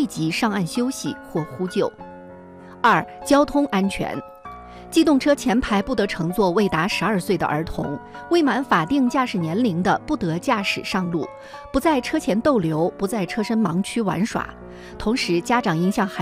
即上岸休息或呼救。2、交通安全。机动车前排不得乘坐未达12岁的儿童，未满法定驾驶年龄的不得驾驶上路，不在车前逗留，不在车身盲区玩耍。同时，家长应向孩